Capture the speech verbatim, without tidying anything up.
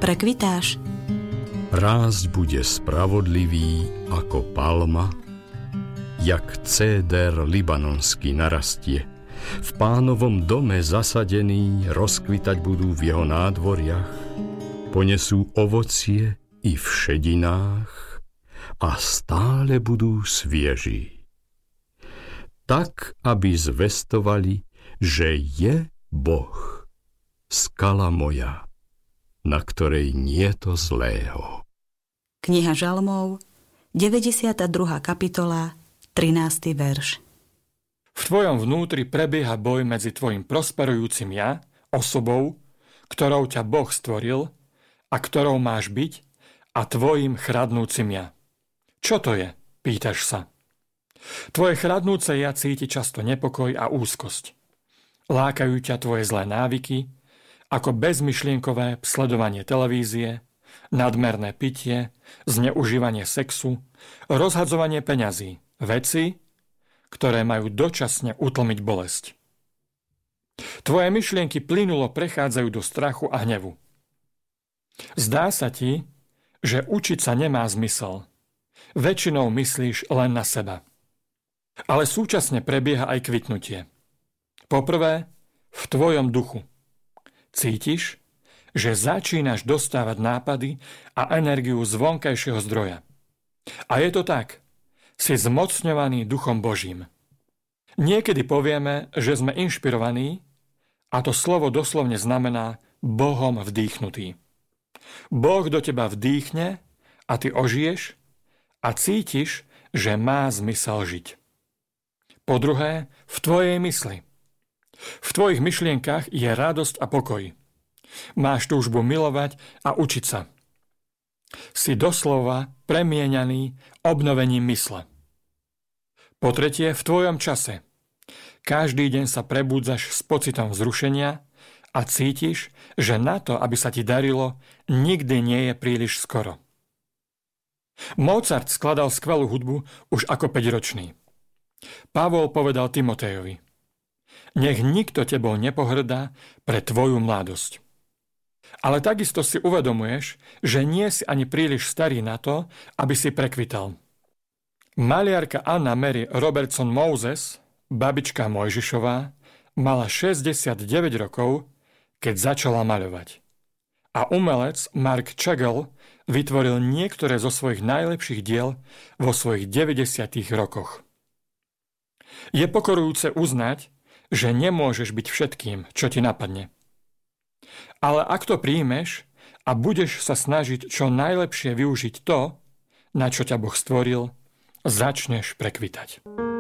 prekvitáš. Rásť bude spravodlivý ako palma, jak céder libanonský narastie. V Pánovom dome zasadení rozkvitať budú v jeho nádvoriach, ponesú ovocie i v šedinách a stále budú svieži. Tak, aby zvestovali, že je Boh, skala moja, na ktorej nieto zlého. Kniha Žalmov, deväťdesiata druhá kapitola, trinásty verš. V tvojom vnútri prebieha boj medzi tvojim prosperujúcim ja, osobou, ktorou ťa Boh stvoril a ktorou máš byť, a tvojim chradnúcim ja. Čo to je? Pýtaš sa. Tvoje chradnúce ja cíti často nepokoj a úzkosť. Lákajú ťa tvoje zlé návyky, ako bezmyšlienkové sledovanie televízie, nadmerné pitie, zneužívanie sexu, rozhadzovanie peňazí, veci, ktoré majú dočasne utlmiť bolesť. Tvoje myšlienky plynulo prechádzajú do strachu a hnevu. Zdá sa ti, že učiť sa nemá zmysel. Väčšinou myslíš len na seba. Ale súčasne prebieha aj kvitnutie. Poprvé, v tvojom duchu. Cítiš, že začínaš dostávať nápady a energiu z vonkajšieho zdroja. A je to tak. Si zmocňovaný Duchom Božím. Niekedy povieme, že sme inšpirovaní, a to slovo doslovne znamená Bohom vdýchnutý. Boh do teba vdýchne a ty ožiješ a cítiš, že má zmysel žiť. Po druhé, v tvojej mysli. V tvojich myšlienkach je radosť a pokoj. Máš túžbu milovať a učiť sa. Si doslova premieňaný obnovením mysle. Po tretie, v tvojom čase. Každý deň sa prebúdzaš s pocitom vzrušenia a cítiš, že na to, aby sa ti darilo, nikdy nie je príliš skoro. Mozart skladal skvelú hudbu už ako päťročný. Pavol povedal Timotejovi: Nech nikto tebou nepohrdá pre tvoju mladosť. Ale takisto si uvedomuješ, že nie si ani príliš starý na to, aby si prekvital. Maliarka Anna Mary Robertson Moses, babička Mojžišová, mala šesťdesiatdeväť rokov, keď začala maľovať. A umelec Mark Chagall vytvoril niektoré zo svojich najlepších diel vo svojich deväťdesiatych rokoch. Je pokorujúce uznať, že nemôžeš byť všetkým, čo ti napadne. Ale ak to príjmeš a budeš sa snažiť čo najlepšie využiť to, na čo ťa Boh stvoril, začneš prekvitať.